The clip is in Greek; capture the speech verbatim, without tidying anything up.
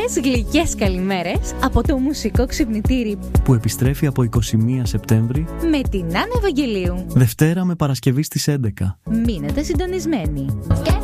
γλυκές καλημέρες από το μουσικό ξυπνητήρι που επιστρέφει από εικοστή πρώτη Σεπτέμβρη με την Άννα Ευαγγελίου. Δευτέρα με Παρασκευή στις έντεκα. Μείνετε συντονισμένοι.